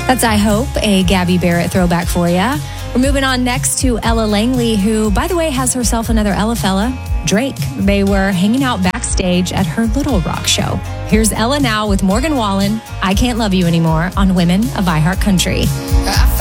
That's I Hope, a Gabby Barrett throwback for you. We're moving on next to Ella Langley, who, by the way, has herself another Ella fella, Drake. They were hanging out backstage at her Little Rock show. Here's Ella now with Morgan Wallen, I Can't Love You Anymore, on Women of iHeart Country.